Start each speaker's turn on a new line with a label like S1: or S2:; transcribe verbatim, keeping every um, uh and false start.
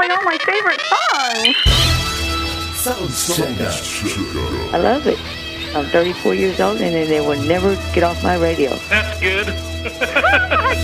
S1: playing all my favorite songs.
S2: Sound check.
S1: I love it. I'm thirty-four years old, and they will never get off my radio.
S3: That's good.